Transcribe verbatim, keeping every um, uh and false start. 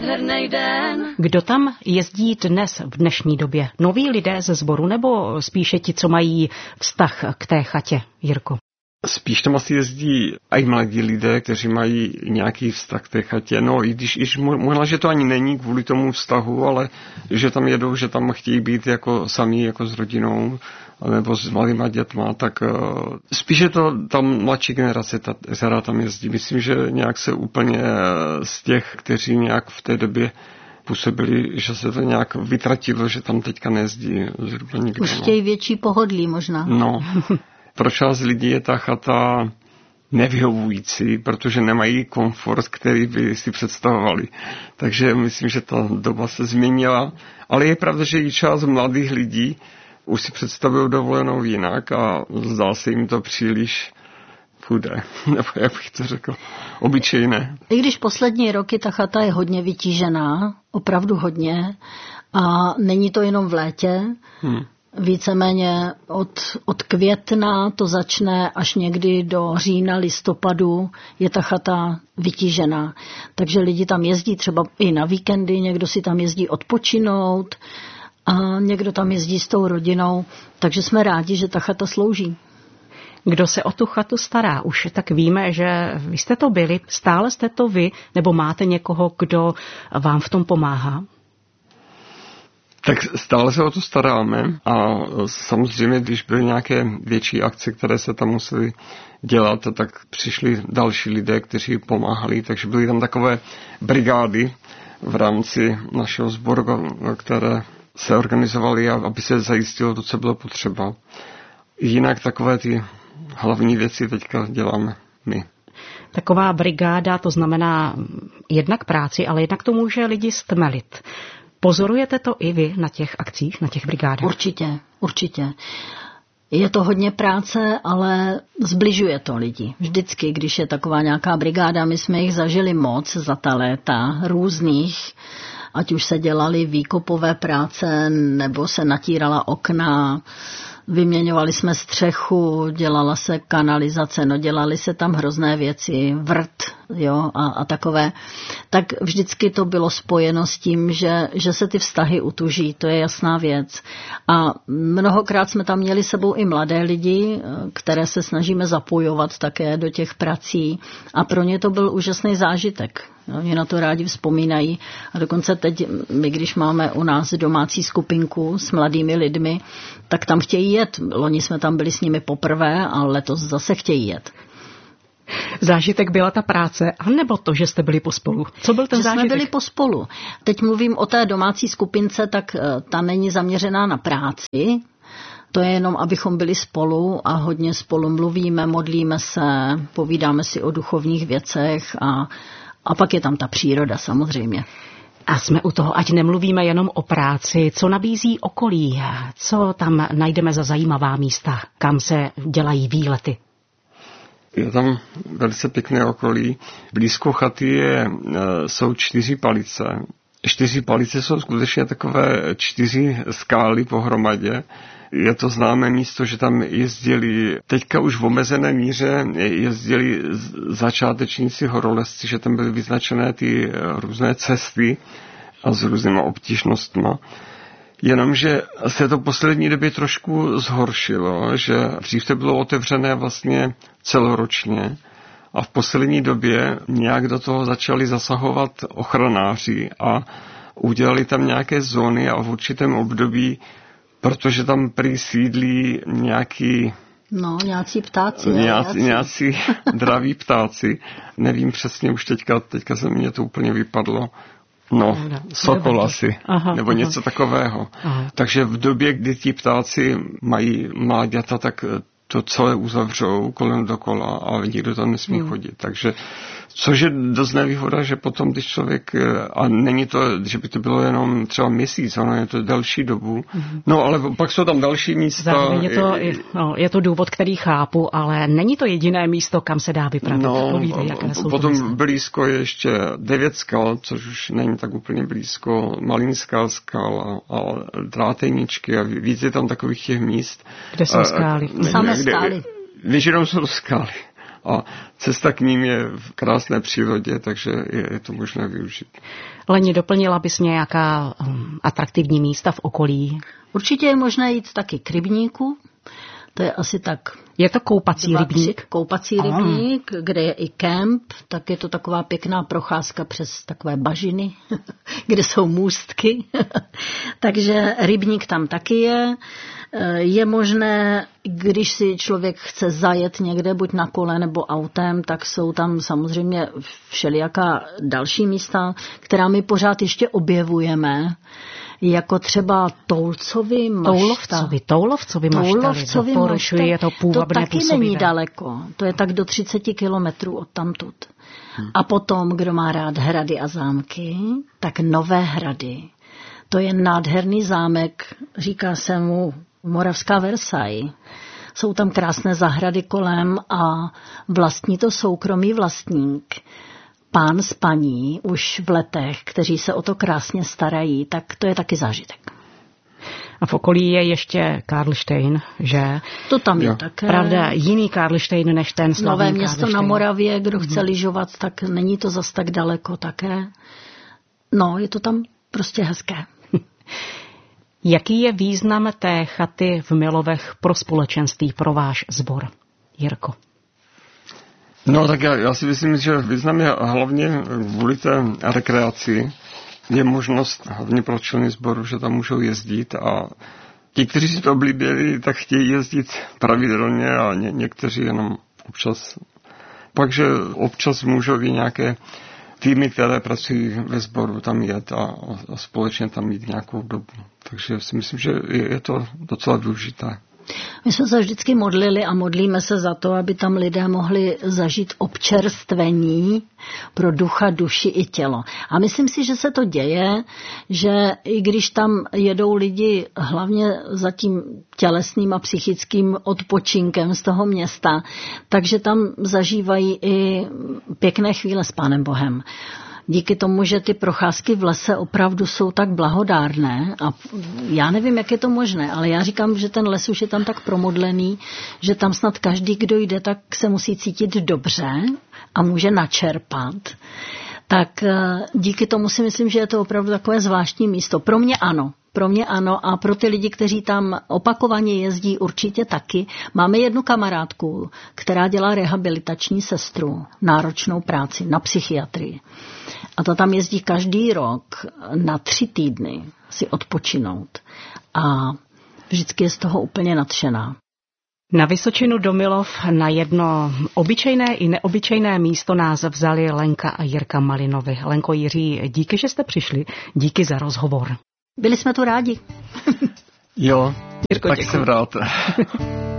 nádherný den. Kdo tam jezdí dnes v dnešní době? Noví lidé ze sboru nebo spíše ti, co mají vztah k té chatě, Jirko? Spíš tam asi jezdí i mladí lidé, kteří mají nějaký vztah k té chatě. No, i když, iž možná, že to ani není kvůli tomu vztahu, ale že tam jedou, že tam chtějí být jako sami, jako s rodinou, nebo s malýma dětma, tak uh, spíš je to tam mladší generace, ta, která tam jezdí. Myslím, že nějak se úplně z těch, kteří nějak v té době působili, že se to nějak vytratilo, že tam teďka nejezdí zhruba nikdo. Už chtějí větší pohodlí možná. No. Pro část lidí je ta chata nevyhovující, protože nemají komfort, který by si představovali. Takže myslím, že ta doba se změnila. Ale je pravda, že i část mladých lidí už si představují dovolenou jinak a zdá se jim to příliš chudé, nebo jak bych to řekl, obyčejné. I když poslední roky ta chata je hodně vytížená, opravdu hodně, a není to jenom v létě, hmm. Víceméně od, od května to začne až někdy do října, listopadu je ta chata vytížená. Takže lidi tam jezdí třeba i na víkendy, někdo si tam jezdí odpočinout a někdo tam jezdí s tou rodinou. Takže jsme rádi, že ta chata slouží. Kdo se o tu chatu stará? Už tak víme, že vy jste to byli, stále jste to vy, nebo máte někoho, kdo vám v tom pomáhá? Tak stále se o to staráme a samozřejmě, když byly nějaké větší akce, které se tam musely dělat, tak přišli další lidé, kteří pomáhali, takže byly tam takové brigády v rámci našeho sboru, které se organizovaly, aby se zajistilo to, co bylo potřeba. Jinak takové ty hlavní věci teďka děláme my. Taková brigáda, to znamená jednak práci, ale jednak to může lidi stmelit. Pozorujete to i vy na těch akcích, na těch brigádách? Určitě, určitě. Je to hodně práce, ale zbližuje to lidi. Vždycky, když je taková nějaká brigáda, my jsme jich zažili moc za ta léta různých, ať už se dělaly výkopové práce, nebo se natírala okna, vyměňovali jsme střechu, dělala se kanalizace, no dělali se tam hrozné věci, vrt, jo, a, a takové. Tak vždycky to bylo spojeno s tím, že, že se ty vztahy utuží, to je jasná věc. A mnohokrát jsme tam měli sebou i mladé lidi, které se snažíme zapojovat také do těch prací a pro ně to byl úžasný zážitek. Oni na to rádi vzpomínají a dokonce teď, my když máme u nás domácí skupinku s mladými lidmi, tak tam chtějí jet. Loni jsme tam byli s nimi poprvé a letos zase chtějí jet. Zážitek byla ta práce, anebo to, že jste byli pospolu? Co byl ten že zážitek? Jsme byli pospolu. Teď mluvím o té domácí skupince, tak ta není zaměřená na práci. To je jenom, abychom byli spolu a hodně spolu mluvíme, modlíme se, povídáme si o duchovních věcech a A pak je tam ta příroda samozřejmě. A jsme u toho, ať nemluvíme jenom o práci, co nabízí okolí, co tam najdeme za zajímavá místa, kam se dělají výlety. Je tam velice pěkné okolí. Blízko chaty je, jsou čtyři palice. Čtyři palice jsou skutečně takové čtyři skály pohromadě. Je to známé místo, že tam jezdili, teďka už v omezené míře, jezdili začátečníci horolezci, že tam byly vyznačené ty různé cesty a s různýma obtížnostma. Jenomže se to poslední době trošku zhoršilo, že dřív to bylo otevřené vlastně celoročně a v poslední době nějak do toho začali zasahovat ochranáři a udělali tam nějaké zóny a v určitém období, protože tam prý sídlí nějaký... No, nějací ptáci. Nějací, nějací draví ptáci. Nevím přesně, už teďka, teďka se mě to úplně vypadlo. No, sokol asi, aha, nebo aha. něco takového. Aha. Takže v době, kdy ti ptáci mají mláďata, tak to celé uzavřou kolem dokola a nikdo tam nesmí hmm. chodit. Takže což je dost nevýhoda, že potom, když člověk, a není to, že by to bylo jenom třeba měsíc, ono je to delší dobu, mm-hmm. no ale pak jsou tam další místa. Zároveň je to, no, je to důvod, který chápu, ale není to jediné místo, kam se dá vypravit. No, Povídej, jaké jsou potom blízko je ještě devět skal, což už není tak úplně blízko, Malinská skala a Drátejničky a víc je tam takových těch míst. Kde jsou skály? Samé skály. Většinou jsou skály. a cesta k ním je v krásné přírodě, takže je, je to možné využít. Leni, doplnila bys nějaká um, atraktivní místa v okolí? Určitě je možné jít taky k rybníku. To je asi tak... Je to koupací dva, rybník? Tři, koupací Aha. rybník, kde je i kemp, tak je to taková pěkná procházka přes takové bažiny, kde jsou můstky. Takže rybník tam taky je. Je možné, když si člověk chce zajet někde, buď na kole nebo autem, tak jsou tam samozřejmě všelijaká další místa, která my pořád ještě objevujeme. Jako třeba Toulcovi mašta. Toulovcovi, Toulovcovi mašta. Toulovcovi mašta. Je to půvabné to taky působivé. Není daleko. To je tak do třicet kilometrů odtamtud. Hmm. A potom, kdo má rád hrady a zámky, tak Nové Hrady. To je nádherný zámek, říká se mu Moravská Versailles. Jsou tam krásné zahrady kolem a vlastní to soukromý vlastník. Pán s paní už v letech, kteří se o to krásně starají, tak to je taky zážitek. A v okolí je ještě Karlštejn, že? To tam je jo. také. Pravda, jiný Karlštejn než ten slavný Nové město Karlštejn. na Moravě, kdo chce mm. lyžovat, tak není to zas tak daleko také. No, je to tam prostě hezké. Jaký je význam té chaty v Milovech pro společenství, pro váš sbor, Jirko? No tak já, já si myslím, že význam je hlavně kvůli té rekreaci. Je možnost hlavně pro členy sboru, že tam můžou jezdit a ti, kteří si to oblíbili, tak chtějí jezdit pravidelně a ně, někteří jenom občas. Pak, že občas můžou i nějaké týmy, které pracují ve sboru, tam jet a, a společně tam mít nějakou dobu. Takže si myslím, že je, je to docela důležité. My jsme se vždycky modlili a modlíme se za to, aby tam lidé mohli zažít občerstvení pro ducha, duši i tělo. A myslím si, že se to děje, že i když tam jedou lidi hlavně za tím tělesným a psychickým odpočinkem z toho města, takže tam zažívají i pěkné chvíle s Pánem Bohem. Díky tomu, že ty procházky v lese opravdu jsou tak blahodárné a já nevím, jak je to možné, ale já říkám, že ten les už je tam tak promodlený, že tam snad každý, kdo jde, tak se musí cítit dobře a může načerpat. Tak díky tomu si myslím, že je to opravdu takové zvláštní místo. Pro mě ano. Pro mě ano a pro ty lidi, kteří tam opakovaně jezdí, určitě taky. Máme jednu kamarádku, která dělá rehabilitační sestru, náročnou práci na psychiatrii. A ta tam jezdí každý rok na tři týdny si odpočinout. A vždycky je z toho úplně nadšená. Na Vysočinu do Milov na jedno obyčejné i neobyčejné místo nás vzali Lenka a Jirka Malinovi. Lenko, Jiří, díky, že jste přišli, díky za rozhovor. Byli jsme tu rádi. Jo, Jirko, tak děkuji. jsem rád.